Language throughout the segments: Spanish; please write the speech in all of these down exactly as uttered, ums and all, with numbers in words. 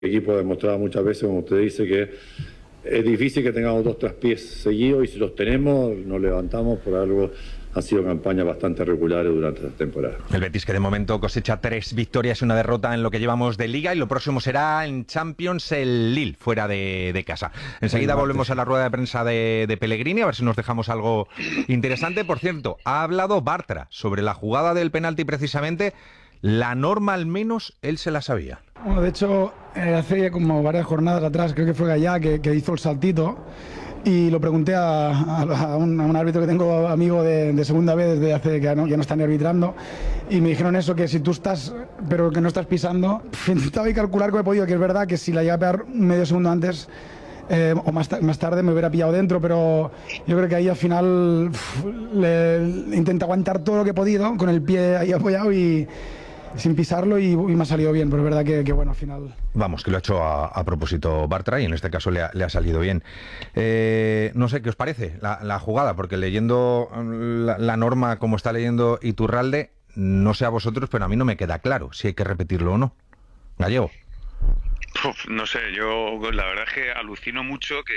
El equipo ha demostrado muchas veces, como usted dice, que es difícil que tengamos dos traspiés seguidos y si los tenemos, nos levantamos por algo. Han sido campañas bastante regulares durante esta temporada. El Betis, que de momento cosecha tres victorias y una derrota en lo que llevamos de Liga, y lo próximo será en Champions el Lille, fuera de, de casa. Enseguida volvemos a la rueda de prensa de, de Pellegrini, a ver si nos dejamos algo interesante. Por cierto, ha hablado Bartra sobre la jugada del penalti precisamente. La norma, al menos, él se la sabía. Bueno, de hecho, eh, hace como varias jornadas atrás, creo que fue Gallá que, que hizo el saltito. Y lo pregunté a, a, a, un, a un árbitro que tengo amigo de, de segunda vez desde hace que no, ya no están arbitrando, y me dijeron eso, que si tú estás pero que no estás pisando, intentaba calcular como he podido, que es verdad que si la llega a pegar medio segundo antes eh, o más, más tarde me hubiera pillado dentro, pero yo creo que ahí al final uf, le, le intento aguantar todo lo que he podido con el pie ahí apoyado y sin pisarlo, y, y me ha salido bien, pero es verdad que, que bueno, al final... Vamos, que lo ha hecho a, a propósito Bartra, y en este caso le ha, le ha salido bien. Eh, no sé, ¿qué os parece la, la jugada? Porque leyendo la, la norma como está leyendo Iturralde, no sé a vosotros, pero a mí no me queda claro si hay que repetirlo o no. Gallego. Uf, no sé, yo la verdad es que alucino mucho que,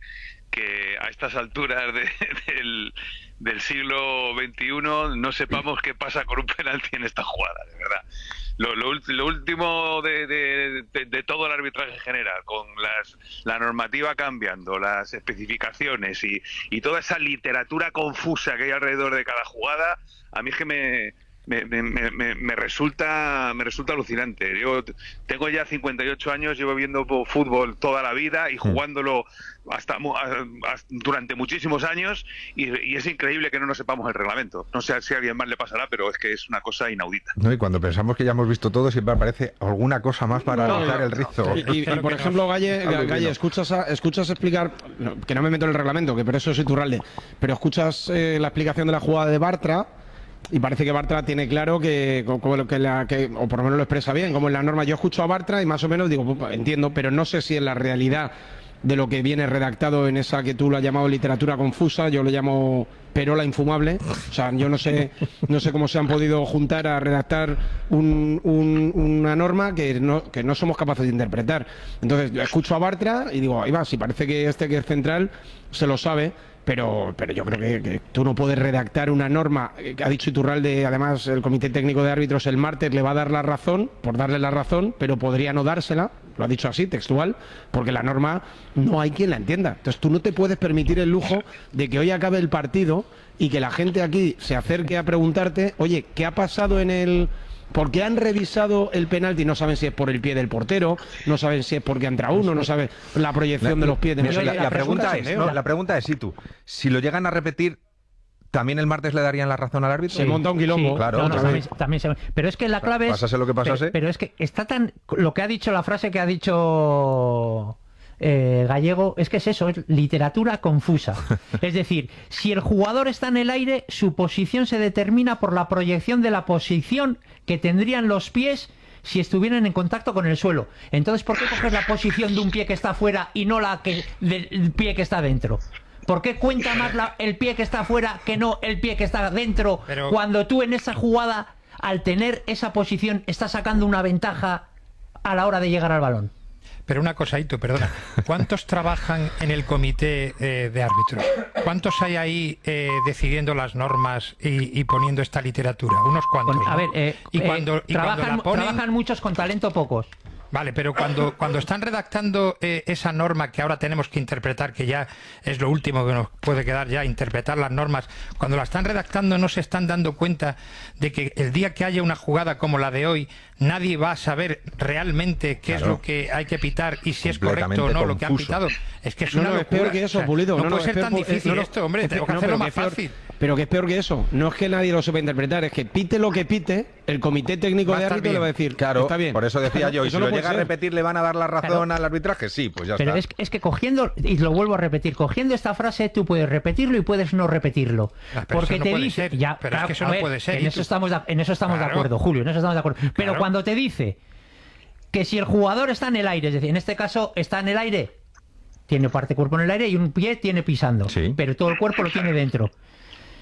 que a estas alturas de, del... del siglo veintiuno no sepamos qué pasa con un penalti en esta jugada, de verdad. Lo, lo, lo último de, de, de, de todo el arbitraje general, con las, la normativa cambiando, las especificaciones y, y toda esa literatura confusa que hay alrededor de cada jugada, a mí es que me... Me, me, me, me resulta me resulta alucinante. Yo tengo ya cincuenta y ocho años, llevo viendo fútbol toda la vida y jugándolo hasta, hasta durante muchísimos años, y, y es increíble que no nos sepamos el reglamento. No sé si a alguien más le pasará, pero es que es una cosa inaudita. No, y cuando pensamos que ya hemos visto todo, siempre aparece alguna cosa más para no, rizar el rizo. Y, y, y por ejemplo, Galle, Galle escuchas, a, escuchas explicar, que no me meto en el reglamento, que por eso es Iturralde, pero escuchas eh, la explicación de la jugada de Bartra, y parece que Bartra tiene claro que, como que, la, que, o por lo menos lo expresa bien, como en la norma. Yo escucho a Bartra y más o menos digo, pues, entiendo, pero no sé si en la realidad de lo que viene redactado en esa que tú lo has llamado literatura confusa, yo lo llamo perola infumable. O sea, yo no sé no sé cómo se han podido juntar a redactar un, un, una norma que no, que no somos capaces de interpretar. Entonces, yo escucho a Bartra y digo, ahí va, si parece que este que es central se lo sabe. Pero, pero yo creo que, que tú no puedes redactar una norma, que ha dicho Iturralde, además el Comité Técnico de Árbitros el martes le va a dar la razón, por darle la razón, pero podría no dársela, lo ha dicho así, textual, porque la norma no hay quien la entienda. Entonces tú no te puedes permitir el lujo de que hoy acabe el partido y que la gente aquí se acerque a preguntarte, oye, ¿qué ha pasado en el...? Porque han revisado el penalti, no saben si es por el pie del portero, no saben si es porque entra uno, no saben la proyección la, de los pies de la, la, la, pregunta es, no, la pregunta es si tú, si lo llegan a repetir, ¿también el martes le darían la razón al árbitro? Se sí, monta un quilombo. Sí, claro. No, no, también, también se... Pero es que la clave es... Pásase lo que pasase. Pero, pero es que está tan... Lo que ha dicho, la frase que ha dicho... Eh, Gallego, es que es eso, es literatura confusa. Es decir, si el jugador está en el aire, su posición se determina por la proyección de la posición que tendrían los pies si estuvieran en contacto con el suelo. Entonces, ¿por qué coges la posición de un pie que está fuera y no la que del pie que está dentro? ¿Por qué cuenta más la, el pie que está fuera que no el pie que está dentro? Pero... cuando tú en esa jugada, al tener esa posición, estás sacando una ventaja a la hora de llegar al balón. Pero una cosa, Ito, perdona. ¿Cuántos trabajan en el comité eh, de árbitros? ¿Cuántos hay ahí eh, decidiendo las normas y, y poniendo esta literatura? Unos cuantos. Con, a ver, eh, y cuando, eh, y trabajan, cuando la ponen... trabajan muchos con talento pocos. Vale, pero cuando, cuando están redactando eh, esa norma que ahora tenemos que interpretar, que ya es lo último que nos puede quedar ya, interpretar las normas, cuando la están redactando no se están dando cuenta de que el día que haya una jugada como la de hoy, nadie va a saber realmente qué claro. es lo que hay que pitar y si es correcto o no confuso. Lo que han pitado. Es que es no, una no, locura. Es peor que eso, o sea, Pulido. No, no puede no, ser tan peor, difícil no, no, esto, hombre. Tengo que no, hacerlo pero más peor, fácil. Pero que es peor que eso. No es que nadie lo sepa interpretar, es que pite lo que pite, el Comité Técnico va de Árbitros le va a decir, claro, está bien. Por eso decía yo, y si no lo llega ser. a repetir, ¿le van a dar la razón claro. al arbitraje? Sí, pues ya pero está. Es, es que cogiendo, y lo vuelvo a repetir, cogiendo esta frase tú puedes repetirlo y puedes no repetirlo. Ah, porque no te dice... Ser, ya, pero claro, es que eso a no ver, puede ser. En eso estamos, de, en eso estamos claro. de acuerdo, Julio, en eso estamos de acuerdo. Pero claro. cuando te dice que si el jugador está en el aire, es decir, en este caso está en el aire, tiene parte cuerpo en el aire y un pie tiene pisando, sí. pero todo el cuerpo lo tiene dentro.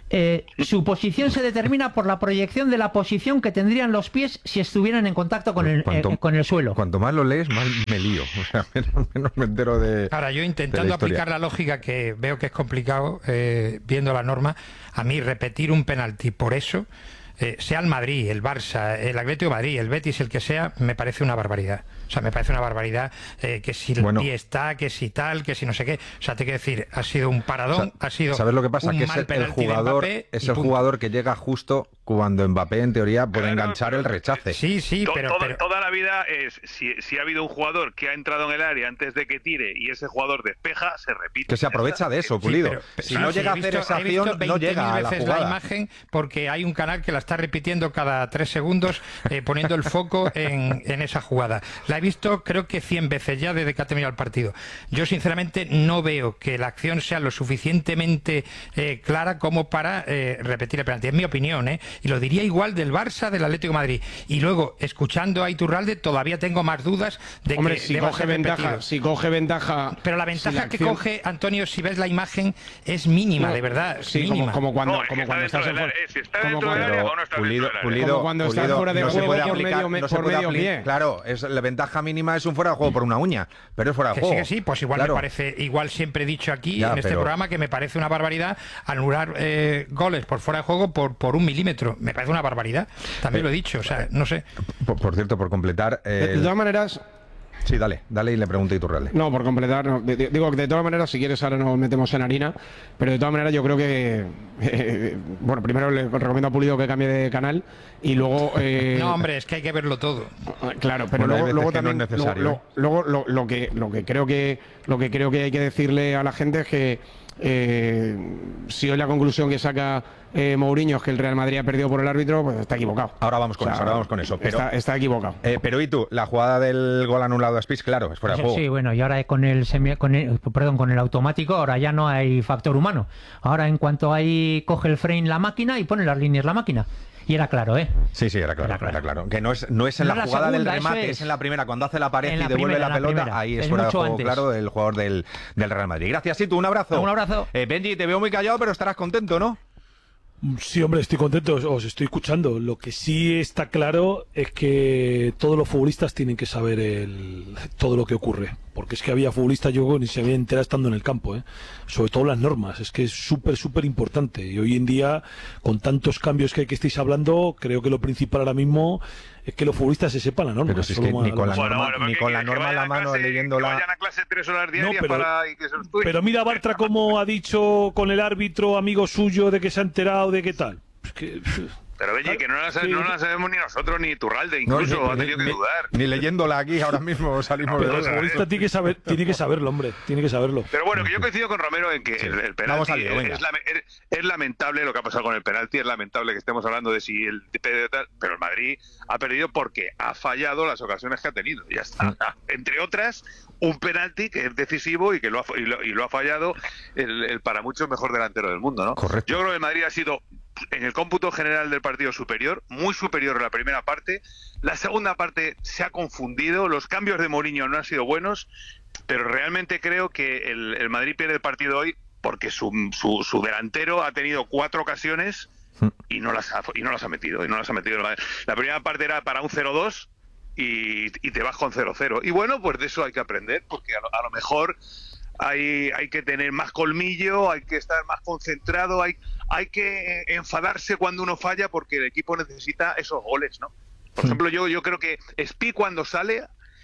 Eh, su posición se determina por la proyección de la posición que tendrían los pies si estuvieran en contacto con el, cuanto, eh, con el suelo. Cuanto más lo lees, más me lío. O sea, menos, menos me entero de. Ahora, yo intentando la aplicar la lógica, que veo que es complicado, eh, viendo la norma, a mí repetir un penalti por eso, eh, sea el Madrid, el Barça, el Atlético de Madrid, el Betis, el que sea, me parece una barbaridad. O sea, me parece una barbaridad eh, que si el bueno, pie está, que si tal, que si no sé qué. O sea, te quiero decir, ha sido un paradón, o sea, ha sido ¿sabes lo que pasa? un Que es mal el, el penalti de jugador, Mbappé es y el punto. jugador que llega justo cuando Mbappé, en teoría, puede Claro, enganchar pero- el rechace. Sí, sí, To- pero, toda, pero- toda la vida es, si, si ha habido un jugador que ha entrado en el área antes de que tire y ese jugador despeja, se repite. Que se aprovecha de eso, Sí, Pulido. pero- si claro, no sí, llega a he hacer visto- esa he visto acción, no llega a la veces jugada. la imagen, porque hay un canal que la está repitiendo cada tres segundos, eh, poniendo el foco en, en esa jugada. La he visto creo que cien veces ya desde que ha terminado el partido. Yo sinceramente no veo que la acción sea lo suficientemente eh, clara como para eh, repetir el penalti. Es mi opinión, ¿eh? Y lo diría igual del Barça, del Atlético de Madrid. Y luego, escuchando a Iturralde, todavía tengo más dudas de Hombre, que si deba coge ser ventaja, repetido. si coge ventaja. Pero la si ventaja la que acción- coge, Antonio, si ves la imagen, es mínima, No, de verdad. Sí, mínima. como, como cuando, No, es que como está cuando dentro estás en del fuera. área, eh, si está como dentro del cuando- área Pero, o no está Pulido, dentro del área. Pulido, Como cuando estás Pulido, fuera de no se juego puede por aplicar, medio- no se por puede medio aplicar. pie. Claro, es, la ventaja mínima es un fuera de juego por una uña, pero es fuera de Que juego. sí, que sí, pues igual Claro. me parece, igual siempre he dicho aquí Ya, en este pero- programa que me parece una barbaridad anular eh, goles por fuera de juego por, por un milímetro. Me parece una barbaridad. También lo he dicho, o sea, no sé. Por, por cierto, por completar. eh, De, de todas maneras, Sí, dale, dale y le pregunto a Iturralde. no, por completar, no, de- de- digo que de todas maneras, si quieres ahora nos metemos en harina, pero de todas maneras yo creo que, eh, bueno, primero le recomiendo a Pulido que cambie de canal y luego... eh, No, hombre, es que hay que verlo todo. Claro, pero Bueno, hay luego, veces luego que no también es necesario, luego, luego lo, lo que lo que creo que lo que creo que hay que decirle a la gente es que eh, si hoy la conclusión que saca eh, Mourinho es que el Real Madrid ha perdido por el árbitro, pues está equivocado. Ahora vamos con O sea, eso, ahora vamos con eso. Pero, está, está equivocado. eh, pero ¿y tú? La jugada del gol anulado a Spies, claro, es fuera de juego. Sí, bueno, y ahora con el, semi, con el perdón, con el automático ahora ya no hay factor humano. Ahora en cuanto ahí coge el frame la máquina y pone las líneas la máquina. Y era claro, ¿eh? Sí, sí, era claro, Era claro. era claro. Que no es, no es en No la es la jugada segunda, del remate, eso es. es. en la primera, cuando hace la pared En y la devuelve primera, la en la pelota, primera. ahí es, Es fuera de mucho juego, antes. claro, del jugador del, del Real Madrid. Gracias, Situ, un abrazo. Un abrazo. Eh, Benji, te veo muy callado, pero estarás contento, ¿no? Sí, hombre, estoy contento, os, os estoy escuchando. Lo que sí está claro es que todos los futbolistas tienen que saber el, todo lo que ocurre. Porque es que había futbolistas, yo ni se había enterado estando en el campo, ¿eh? Sobre todo las normas, es que es súper, súper importante. Y hoy en día, con tantos cambios que, que estáis hablando, creo que lo principal ahora mismo es que los futbolistas se sepan la norma. Pero si es Solo que más- ni con la más- norma, pero ni ¿qué con la quieres? norma Que en la vayan a mano clase- leyéndola. Que vayan a clase tres horas diarias pero- para y que se lo estudien. Pero mira Bartra como ha dicho con el árbitro amigo suyo de que se ha enterado de qué tal. Es que... Pero Benji, que no la, Sí. no la sabemos ni nosotros ni Turralde, No, incluso ni- ha tenido ni- que dudar. Ni leyéndola aquí ahora mismo salimos de Pero el duda. futbolista tiene que saber, tiene que saberlo, hombre, tiene que saberlo. Pero bueno, que yo coincido con Romero en que Sí. el, el Vamos penalti al lío, es, venga. es lame- es- es lamentable lo que ha pasado con el penalti, es lamentable que estemos hablando de si el tal, pero el Madrid ha perdido porque ha fallado las ocasiones que ha tenido. Ya está. Mm. Entre otras, un penalti que es decisivo y que lo ha, y lo, y lo ha fallado el, el para muchos mejor delantero del mundo, ¿no? Correcto. Yo creo que el Madrid ha sido en el cómputo general del partido superior, muy superior a la primera parte. La segunda parte se ha confundido, los cambios de Mourinho no han sido buenos, pero realmente creo que el, el Madrid pierde el partido hoy porque su, su, su delantero ha tenido cuatro ocasiones y no las ha, y no las ha metido. Y no las ha metido. La primera parte era para un cero dos y, y te vas con cero cero. Y bueno, pues de eso hay que aprender, porque a lo, a lo mejor hay, hay que tener más colmillo, hay que estar más concentrado, hay, hay que enfadarse cuando uno falla porque el equipo necesita esos goles, ¿no? Por ejemplo, yo, yo creo que Spi cuando sale,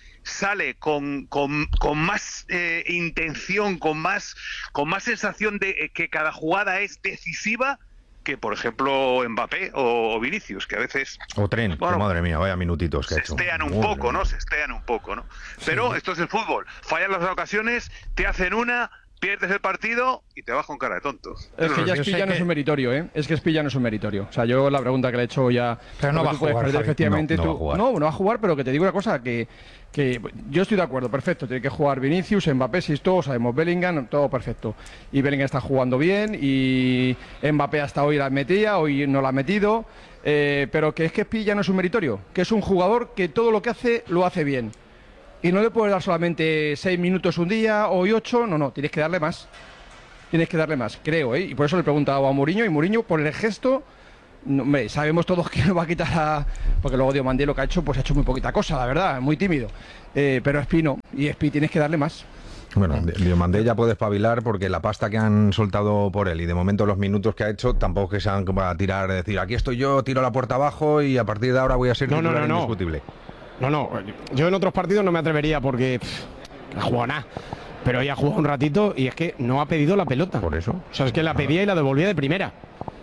sale con, con, con más eh, intención, con más, con más sensación de eh, que cada jugada es decisiva que, por ejemplo, Mbappé o, o Vinicius, que a veces O Tren, Bueno, que madre mía, vaya minutitos que ha se hecho. estean un Madre poco, mía. ¿no? Se estean un poco, ¿no? Pero esto es el fútbol. Fallan las ocasiones, te hacen una, pierdes el partido y te vas con cara de tonto. Es que ya yo sé Espilla no que- es un meritorio, ¿eh? Es que Espilla no es un meritorio. O sea, yo la pregunta que le he hecho ya... Pero no porque va tú a puedes jugar, perder, Javi. efectivamente, No, no tú... va a jugar. No, no va a jugar, pero que te digo una cosa, que, que yo estoy de acuerdo, perfecto. Tiene que jugar Vinicius, Mbappé, si todos sabemos, Bellingham, todo perfecto. Y Bellingham está jugando bien y Mbappé hasta hoy la metía, hoy no la ha metido. Eh, pero que es que Espilla no es un meritorio, que es un jugador que todo lo que hace, lo hace bien. Y no le puedes dar solamente seis minutos un día, hoy ocho, no, no, tienes que darle más. tienes que darle más, creo, ¿eh? Y por eso le he preguntado a Mourinho, y Mourinho, por el gesto, no, hombre, sabemos todos que no va a quitar a... Porque luego Diomandé lo que ha hecho, pues ha hecho muy poquita cosa, la verdad, muy tímido. Eh, pero Espi no, y Espi tienes que darle más. Bueno, Diomandé ya puede espabilar porque la pasta que han soltado por él y de momento los minutos que ha hecho tampoco que sean como a tirar, decir, aquí estoy yo, tiro la puerta abajo y a partir de ahora voy a ser no, titular no, no, indiscutible. No, no, yo en otros partidos no me atrevería porque pff, no ha jugado nada. Pero hoy ha jugado un ratito y es que no ha pedido la pelota. Por eso. O sea, es que la pedía y la devolvía de primera.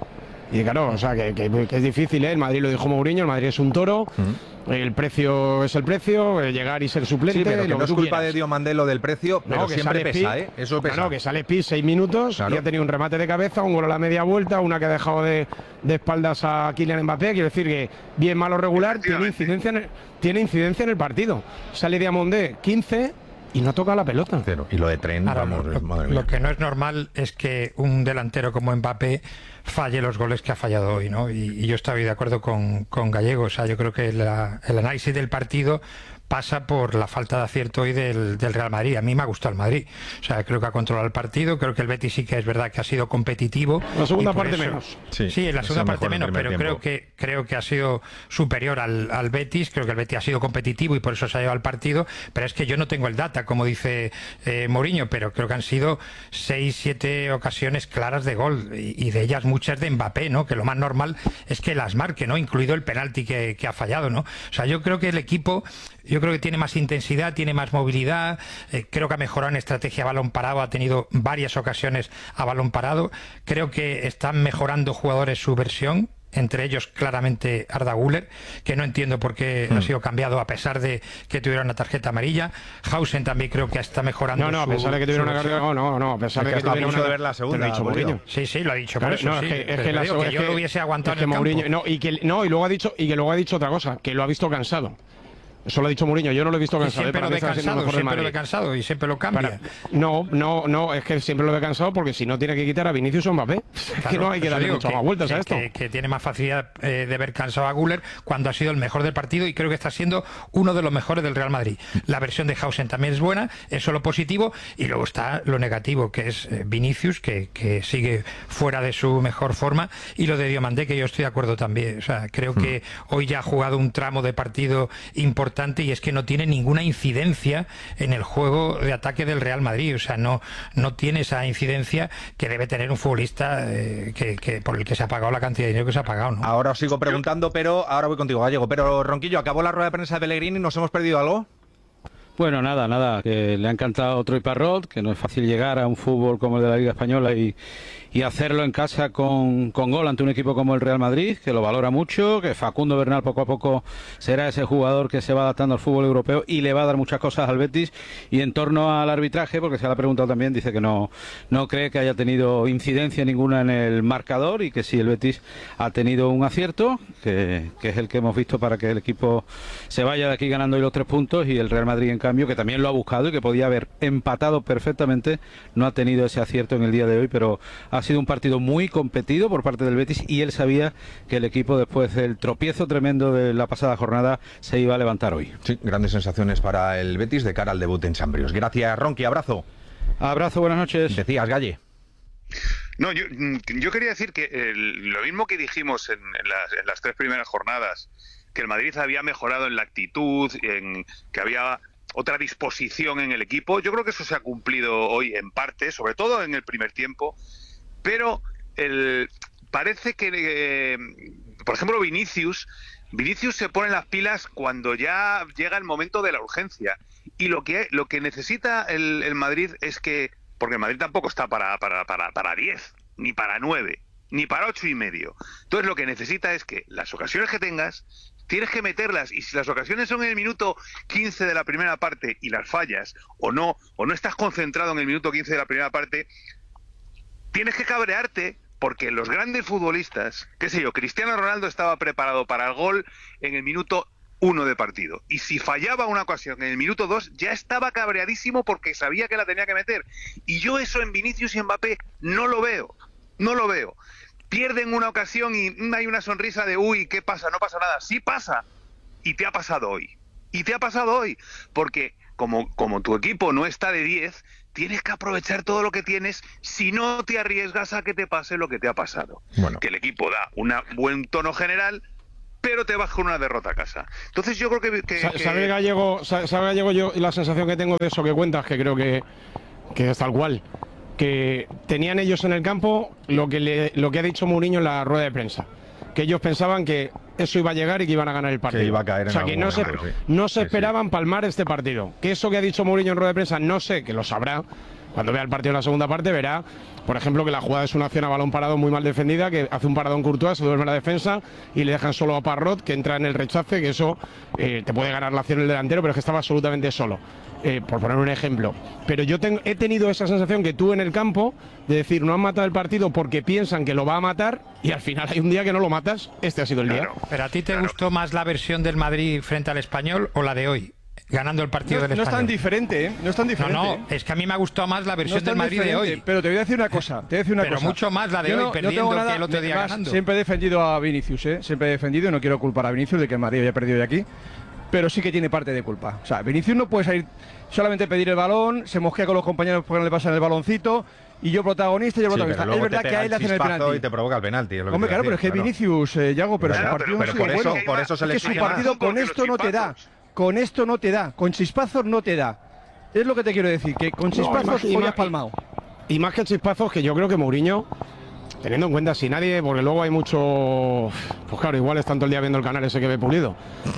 Y claro, o sea, que, que, que es difícil, ¿eh? El Madrid lo dijo Mourinho, el Madrid es un toro, uh-huh. el precio es el precio, llegar y ser suplente. Sí, pero que lo no que es culpa quieras. de Diomandé lo del precio, pero no, que siempre sale pesa, Pi, ¿eh? Eso pesa. No, no, que sale Pi seis minutos claro. y ha tenido un remate de cabeza, un gol a la media vuelta, una que ha dejado de, de espaldas a Kylian Mbappé. Quiero decir que bien, malo, regular, tiene incidencia, en el, tiene incidencia en el partido. Sale Diomandé quince... y no toca la pelota. Cero. Y lo de Tren, Ahora, vamos, lo, madre mía. Lo que no es normal es que un delantero como Mbappé falle los goles que ha fallado hoy, ¿no? Y, y yo estoy de acuerdo con, con Gallego. O sea, yo creo que la, el análisis del partido pasa por la falta de acierto hoy del, del Real Madrid. A mí me ha gustado el Madrid. O sea, creo que ha controlado el partido. Creo que el Betis sí que es verdad que ha sido competitivo. La segunda parte eso, menos. Sí, sí, en la segunda parte menos, pero tiempo. creo que creo que ha sido superior al, al Betis. Creo que el Betis ha sido competitivo y por eso se ha llevado el partido. Pero es que yo no tengo el data, como dice eh, Mourinho, pero creo que han sido seis, siete ocasiones claras de gol y, y de ellas muchas de Mbappé, ¿no? Que lo más normal es que las marque, ¿no? Incluido el penalti que, que ha fallado, ¿no? O sea, yo creo que el equipo, yo creo que tiene más intensidad, tiene más movilidad, eh, creo que ha mejorado en estrategia a balón parado, ha tenido varias ocasiones a balón parado, creo que están mejorando jugadores su versión, entre ellos claramente Arda Güler, que no entiendo por qué hmm. ha sido cambiado a pesar de que tuviera una tarjeta amarilla. Hausen también creo que está mejorando. No, no, su, a pesar de que tuviera una carga, no, no, no, a pesar es de que, que tuviera una de ver la segunda, lo ha dicho Mourinho. Sí, sí, lo ha dicho, claro, por eso no, sí, es que, es que, que, la, digo, que es yo que, lo hubiese aguantado es que en el Mourinho, campo. no, y que no, y luego ha dicho y que luego ha dicho otra cosa, que lo ha visto cansado. Eso lo ha dicho Mourinho, yo no lo he visto cansado. Y siempre ¿eh? lo ve cansado, siempre lo ve cansado y siempre lo cambia. Para, no, no, no, es que siempre lo ve cansado porque si no tiene que quitar a Vinicius o Mbappé. Claro, es que no hay que darle muchas más vueltas que, a esto. Que, que tiene más facilidad eh, de ver cansado a Güler cuando ha sido el mejor del partido y creo que está siendo uno de los mejores del Real Madrid. La versión de Hausen también es buena, eso lo positivo, y luego está lo negativo, que es eh, Vinicius, que, que sigue fuera de su mejor forma, y lo de Diomandé, que yo estoy de acuerdo también. O sea, creo hmm. que hoy ya ha jugado un tramo de partido importante y es que no tiene ninguna incidencia en el juego de ataque del Real Madrid. O sea, no, no tiene esa incidencia que debe tener un futbolista eh, que, que por el que se ha pagado la cantidad de dinero que se ha pagado, ¿no? Ahora os sigo preguntando, pero ahora voy contigo, Gallego. Pero, Ronquillo, ¿acabó la rueda de prensa de Pellegrini? ¿Nos hemos perdido algo? Bueno, nada, nada, que le ha encantado Troy Parrot, que no es fácil llegar a un fútbol como el de la Liga Española y, y hacerlo en casa con, con gol ante un equipo como el Real Madrid, que lo valora mucho, que Facundo Bernal poco a poco será ese jugador que se va adaptando al fútbol europeo y le va a dar muchas cosas al Betis. Y en torno al arbitraje, porque se le ha preguntado también, dice que no, no cree que haya tenido incidencia ninguna en el marcador y que si el Betis ha tenido un acierto, que, que es el que hemos visto para que el equipo se vaya de aquí ganando hoy los tres puntos, y el Real Madrid en cambio, que también lo ha buscado y que podía haber empatado perfectamente, no ha tenido ese acierto en el día de hoy, pero ha sido un partido muy competido por parte del Betis y él sabía que el equipo, después del tropiezo tremendo de la pasada jornada, se iba a levantar hoy. Sí, grandes sensaciones para el Betis de cara al debut en Champions. Gracias, Ronqui, abrazo. Abrazo, buenas noches. Decías, Galle. No, yo, yo quería decir que el, lo mismo que dijimos en, en, las, en las tres primeras jornadas, que el Madrid había mejorado en la actitud, en que había otra disposición en el equipo. Yo creo que eso se ha cumplido hoy en parte, sobre todo en el primer tiempo, pero el, parece que, eh, por ejemplo, Vinicius, Vinicius se pone las pilas cuando ya llega el momento de la urgencia, y lo que lo que necesita el, el Madrid es que, porque el Madrid tampoco está para para para para diez, ni para nueve, ni para ocho y medio. Entonces lo que necesita es que las ocasiones que tengas tienes que meterlas, y si las ocasiones son en el minuto quince de la primera parte y las fallas, o no, o no estás concentrado en el minuto quince de la primera parte, tienes que cabrearte, porque los grandes futbolistas, qué sé yo, Cristiano Ronaldo estaba preparado para el gol en el minuto uno de partido, y si fallaba una ocasión en el minuto dos, ya estaba cabreadísimo porque sabía que la tenía que meter, y yo eso en Vinicius y Mbappé no lo veo, no lo veo. Pierden una ocasión y mm, hay una sonrisa de uy, ¿qué pasa? No pasa nada. Sí pasa. Y te ha pasado hoy. Y te ha pasado hoy. Porque como, como tu equipo no está de diez, tienes que aprovechar todo lo que tienes si no te arriesgas a que te pase lo que te ha pasado. Bueno. Que el equipo da un buen tono general, pero te vas con una derrota a casa. Entonces yo creo que... que, que... ¿Sabe, Gallego, sabe, Gallego yo la sensación que tengo de eso que cuentas, que creo que, que es tal cual, que tenían ellos en el campo lo que, le, lo que ha dicho Mourinho en la rueda de prensa, que ellos pensaban que eso iba a llegar y que iban a ganar el partido. Que iba a caer en o sea, que no se, momento, sí. no se sí, esperaban sí. palmar este partido. Que eso que ha dicho Mourinho en rueda de prensa, no sé, que lo sabrá. Cuando vea el partido en la segunda parte verá, por ejemplo, que la jugada es una acción a balón parado muy mal defendida, que hace un paradón Courtois, se duerme la defensa y le dejan solo a Parrot, que entra en el rechace, que eso eh, te puede ganar la acción el delantero, pero es que estaba absolutamente solo. Eh, por poner un ejemplo. Pero yo ten, he tenido esa sensación que tú en el campo, de decir, no han matado el partido porque piensan que lo va a matar y al final hay un día que no lo matas. Este ha sido el claro, día. ¿Pero a ti te claro. gustó más la versión del Madrid frente al Español o la de hoy? Ganando el partido no, del no Español. No es tan diferente, ¿eh? No es tan diferente. No, no, ¿eh? es que a mí me ha gustado más la versión no del Madrid de hoy. Pero te voy a decir una cosa. Te voy a decir una pero cosa. mucho más la de Yo hoy, no, perdiendo no tengo nada, que el otro día además, ganando. Siempre he defendido a Vinicius, ¿eh? Siempre he defendido y no quiero culpar a Vinicius de que el Madrid haya perdido de aquí. Pero sí que tiene parte de culpa. O sea, Vinicius no puede salir solamente pedir el balón, se mosquea con los compañeros porque no le pasan el baloncito, y yo protagonista y yo sí, protagonista. Es verdad que a él le hacen el penalti. Y te provoca el penalti. Es lo que Hombre, claro, decir, pero es que claro. Vinicius, eh, Yago, pero claro, su partido pero, no pero ha por sido eso, bueno. por eso se le es que su exige más. partido con esto no te da. Con esto no te da. Con chispazos no te da. Es lo que te quiero decir, que con chispazos no, hoy has palmado. Y más que chispazos, que yo creo que Mourinho, teniendo en cuenta si nadie, porque luego hay mucho, pues claro, igual es tanto el día viendo el canal ese que ve Pulido,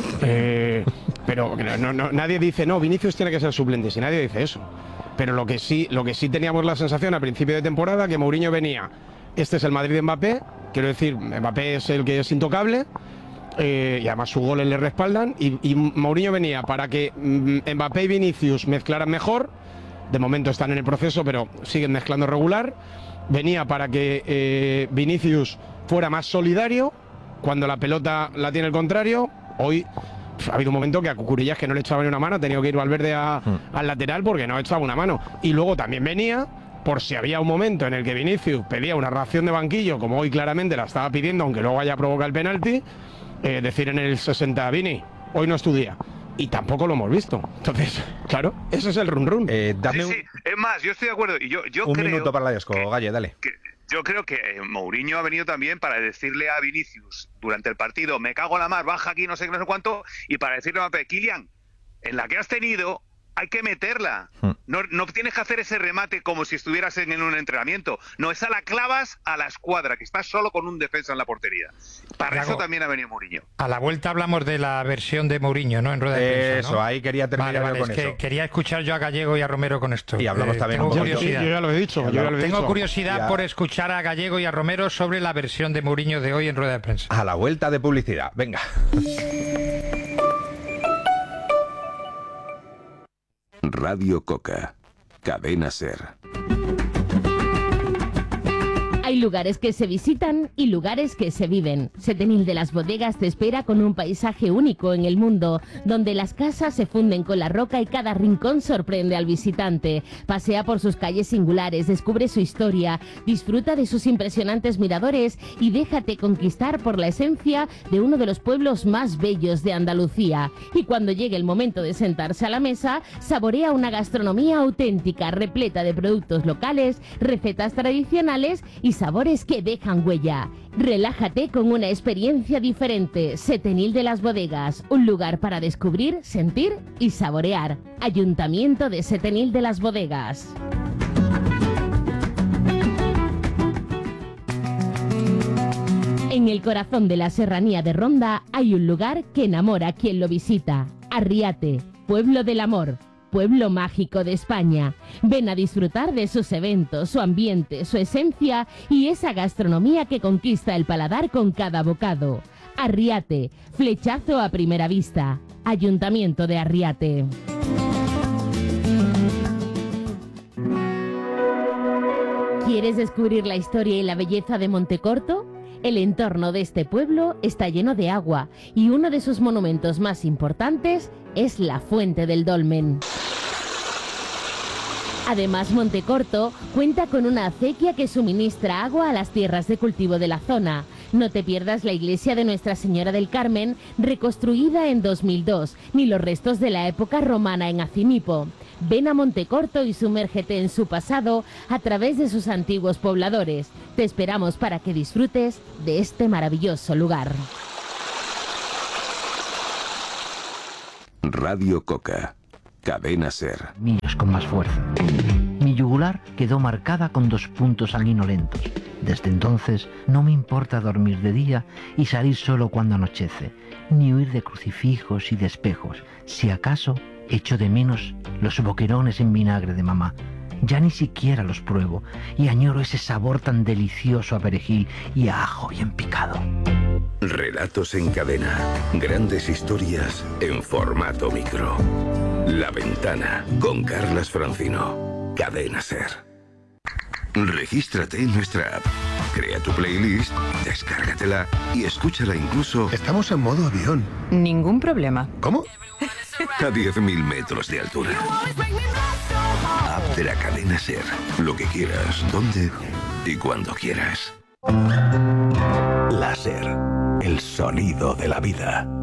eh, pero no, no, nadie dice, no, Vinicius tiene que ser suplente, si nadie dice eso. Pero lo que sí, lo que sí teníamos la sensación a principio de temporada, que Mourinho venía, este es el Madrid de Mbappé, quiero decir, Mbappé es el que es intocable, eh, y además sus goles le respaldan, y, y Mourinho venía para que mm, Mbappé y Vinicius mezclaran mejor. De momento están en el proceso, pero siguen mezclando regular. Venía para que eh, Vinicius fuera más solidario cuando la pelota la tiene el contrario. Hoy pf, ha habido un momento que a Cucurillas, que no le echaba ni una mano, ha tenido que ir Valverde a, mm. al lateral porque no echaba una mano. Y luego también venía por si había un momento en el que Vinicius pedía una reacción de banquillo, como hoy claramente la estaba pidiendo, aunque luego haya provocado el penalti, eh, decir en el sesenta, Vini, hoy no es tu día. Y tampoco lo hemos visto. Entonces, claro, ese es el run run. Eh, dame sí, sí. Es más, yo estoy de acuerdo. Y yo, yo un creo minuto para la disco, que, Galle, dale. Que, yo creo que Mourinho ha venido también para decirle a Vinicius durante el partido, me cago en la mar, baja aquí, no sé qué, no sé cuánto, y para decirle a Mbappé, Kylian, en la que has tenido hay que meterla. Hmm. No, no tienes que hacer ese remate como si estuvieras en, en un entrenamiento. No, esa la clavas a la escuadra, que estás solo con un defensa en la portería. Para Yago, eso también ha venido Mourinho. A la vuelta hablamos de la versión de Mourinho, ¿no? En rueda de prensa, Eso, ¿no? ahí quería terminar vale, vale, con es eso. Que quería escuchar yo a Gallego y a Romero con esto. Y hablamos eh, también tengo un curiosidad. Yo, yo ya lo he dicho. Yo ya lo he tengo dicho. curiosidad ya. por escuchar a Gallego y a Romero sobre la versión de Mourinho de hoy en rueda de prensa. A la vuelta de publicidad, venga. Radio Coca, Cadena Ser. Hay lugares que se visitan y lugares que se viven. Setenil de las Bodegas te espera con un paisaje único en el mundo, donde las casas se funden con la roca y cada rincón sorprende al visitante. Pasea por sus calles singulares, descubre su historia, disfruta de sus impresionantes miradores y déjate conquistar por la esencia de uno de los pueblos más bellos de Andalucía. Y cuando llegue el momento de sentarse a la mesa, saborea una gastronomía auténtica, repleta de productos locales, recetas tradicionales y sabores que dejan huella. Relájate con una experiencia diferente. Setenil de las Bodegas, un lugar para descubrir, sentir y saborear. Ayuntamiento de Setenil de las Bodegas. En el corazón de la serranía de Ronda hay un lugar que enamora a quien lo visita. Arriate, pueblo del amor. Pueblo mágico de España. Ven a disfrutar de sus eventos, su ambiente, su esencia y esa gastronomía que conquista el paladar con cada bocado. Arriate, flechazo a primera vista. Ayuntamiento de Arriate. ¿Quieres descubrir la historia y la belleza de Montecorto? El entorno de este pueblo está lleno de agua y uno de sus monumentos más importantes es la Fuente del Dolmen. Además, Montecorto cuenta con una acequia que suministra agua a las tierras de cultivo de la zona. No te pierdas la iglesia de Nuestra Señora del Carmen, reconstruida en dos mil dos, ni los restos de la época romana en Acimipo. Ven a Montecorto y sumérgete en su pasado a través de sus antiguos pobladores. Te esperamos para que disfrutes de este maravilloso lugar. Radio Coca, Cadena Ser. Niños con más fuerza. Mi yugular quedó marcada con dos puntos sanguinolentos. Desde entonces no me importa dormir de día y salir solo cuando anochece, ni huir de crucifijos y de espejos. Si acaso echo de menos los boquerones en vinagre de mamá. Ya ni siquiera los pruebo y añoro ese sabor tan delicioso a perejil y a ajo bien picado. Relatos en cadena. Grandes historias en formato micro. La Ventana con Carlas Francino. Cadena Ser. Regístrate en nuestra app. Crea tu playlist, descárgatela y escúchala incluso... Estamos en modo avión. Ningún problema. ¿Cómo? A diez mil metros de altura. App de la Cadena Ser. Lo que quieras, donde y cuando quieras. La Ser. El sonido de la vida.